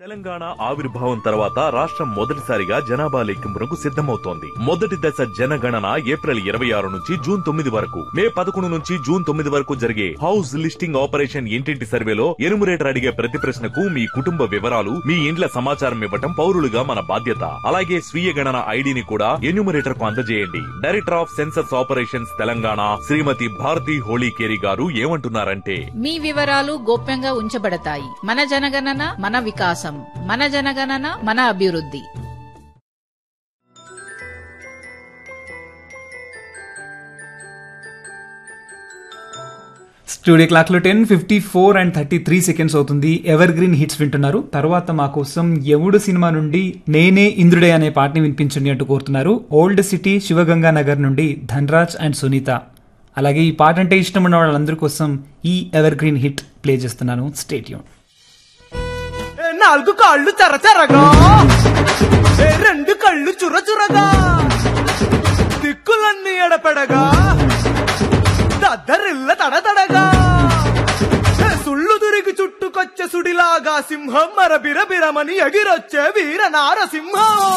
తెలంగాణ ఆవిర్భావం తర్వాత రాష్ట్రం మొదటిసారిగా జనాభా లెక్కింపునకు సిద్ధమవుతోంది. మొదటి దశ జనగణన ఏప్రిల్ 26 నుంచి జూన్ 9 వరకు, మే 11 నుంచి జూన్ 9 వరకు జరిగే హౌస్ లిస్టింగ్ ఆపరేషన్ ఇంటింటి సర్వేలో ఎనుమరేటర్ అడిగే ప్రతి ప్రశ్నకు మీ కుటుంబ వివరాలు, మీ ఇండ్ల సమాచారం ఇవ్వటం పౌరులుగా మన బాధ్యత. అలాగే స్వీయ గణన ఐడిని కూడా ఎన్యూమరేటర్ కు అందజేయండి. Director of census operations Telangana శ్రీమతి భారతి హోళీకేరి గారు ఏమంటున్నారంటే, మీ వివరాలు గోప్యంగా ఉంచబడతాయి. మన జనగణన మన వికాసం, మన జనగణన మన అభివృద్ధి. స్టూడియో క్లాక్ లో 10:54 and 33 seconds అవుతుంది. ఎవర్ గ్రీన్ హిట్స్ వింటున్నారు. తర్వాత మా కోసం యముడు సినిమా నుండి నేనే ఇంద్రుడే అనే పాటని వినిపించండి అంటూ కోరుతున్నారు. ఓల్డ్ సిటీ శివగంగా నగర్ నుండి ధనరాజ్ అండ్ సునీత. అలాగే ఈ పాట అంటే ఇష్టం ఉన్న వాళ్ళందరి కోసం ఈ ఎవర్ గ్రీన్ హిట్ ప్లే చేస్తున్నాను. Stay tune. నాలుగు కాళ్ళు చరచరగా, రెండు కళ్ళు చురచురగా, దిక్కులన్నీ ఎడపెడగా, దద్దరిల్ల తడతడగా, సుళ్ళు తిరిగి చుట్టుకొచ్చే సుడిలాగా సింహం మర బిరబిరమని ఎగిరొచ్చే వీర నారసింహం.